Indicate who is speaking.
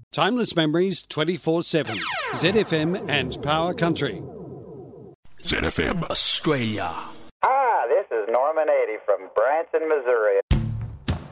Speaker 1: Timeless memories 24/7. ZFM and Power Country.
Speaker 2: ZFM Australia.
Speaker 3: Hi, this is Norman 80 from Branson, Missouri.